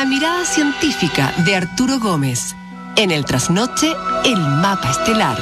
mirada científica de Arturo Gómez. En el trasnoche, el mapa estelar.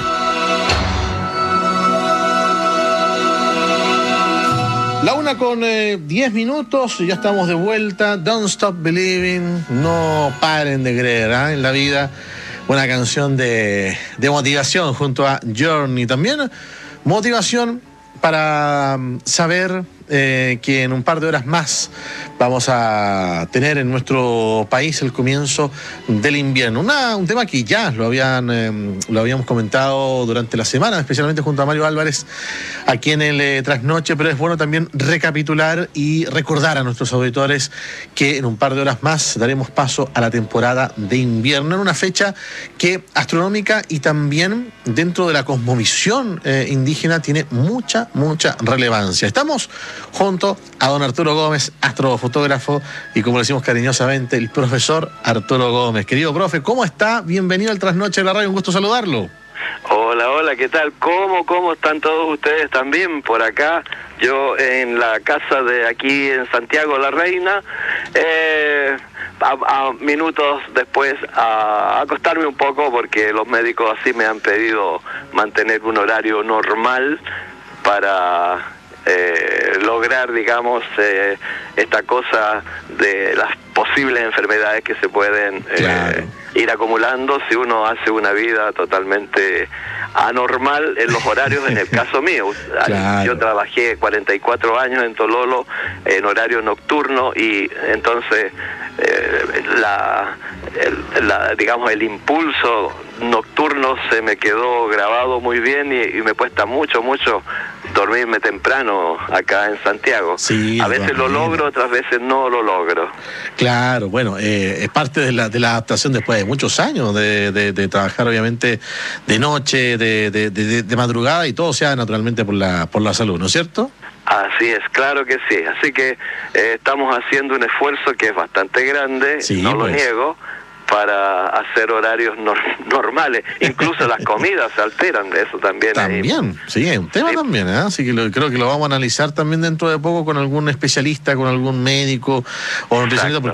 La 1:10, ya estamos de vuelta. Don't Stop Believing, no paren de creer, ¿eh? En la vida. Una canción de motivación junto a Journey. También motivación para saber que en un par de horas más vamos a tener en nuestro país el comienzo del invierno. Un tema que ya lo habíamos comentado durante la semana, especialmente junto a Mario Álvarez aquí en el Trasnoche, pero es bueno también recapitular y recordar a nuestros auditores que en un par de horas más daremos paso a la temporada de invierno, en una fecha que astronómica y también dentro de la cosmovisión indígena tiene mucha relevancia. Estamos junto a don Arturo Gómez, astrofotógrafo, y como le decimos cariñosamente, el profesor Arturo Gómez. Querido profe, ¿cómo está? Bienvenido al Trasnoche de la Radio, un gusto saludarlo. Hola, ¿qué tal? ¿Cómo están todos ustedes también por acá? Yo en la casa de aquí en Santiago la Reina, a minutos después a acostarme un poco porque los médicos así me han pedido mantener un horario normal para lograr, digamos, esta cosa de las posibles enfermedades que se pueden ir acumulando si uno hace una vida totalmente anormal en los horarios. En el caso mío, yo trabajé 44 años en Tololo en horario nocturno y entonces digamos el impulso nocturno se me quedó grabado muy bien y me cuesta mucho dormirme temprano acá en Santiago. Sí, a veces lo logro, otras veces no lo logro. Claro, bueno, es parte de la adaptación después de muchos años de trabajar obviamente de noche, de madrugada, y todo sea naturalmente por la salud, ¿no es cierto? Así es, claro que sí. Así que estamos haciendo un esfuerzo que es bastante grande, sí, no lo niego, para hacer horarios normales. Incluso las comidas se alteran, de eso también. También, sí, es un tema también, ¿eh? Así que creo que lo vamos a analizar también dentro de poco con algún especialista, con algún médico o nutricionista.